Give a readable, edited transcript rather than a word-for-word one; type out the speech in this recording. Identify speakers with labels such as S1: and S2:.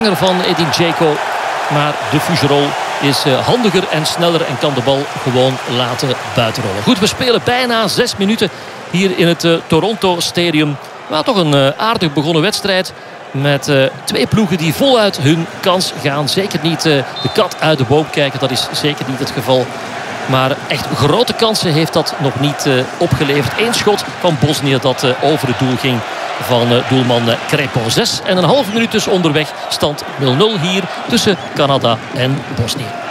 S1: Van Edin Dzeko. Maar de Fougerolles is handiger en sneller en kan de bal gewoon laten buitenrollen. Goed, we spelen bijna 6 minuten hier in het Toronto Stadium. Maar toch een aardig begonnen wedstrijd. Met twee ploegen die voluit hun kans gaan. Zeker niet de kat uit de boom kijken. Dat is zeker niet het geval. Maar echt grote kansen heeft dat nog niet opgeleverd. Eén schot van Bosnië dat over het doel ging van doelman Crépin. 6,5 minuut dus onderweg. Stand 0-0 hier tussen Canada en Bosnië.